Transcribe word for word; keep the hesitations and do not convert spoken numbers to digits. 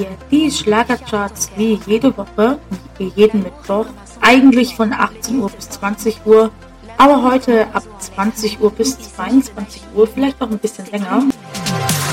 die Schlagercharts wie jede Woche, wie jeden Mittwoch, eigentlich von achtzehn Uhr bis zwanzig Uhr, aber heute ab zwanzig Uhr bis zweiundzwanzig Uhr, vielleicht noch ein bisschen länger.